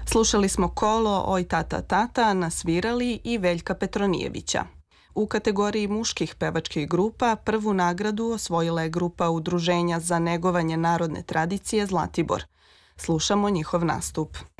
Slušali smo Kolo, Oj tata tata, Nasvirali i Veljka Petronijevića. U kategoriji muških pevačkih grupa prvu nagradu osvojila je grupa Udruženja za negovanje narodne tradicije Zlatibor. Slušamo njihov nastup.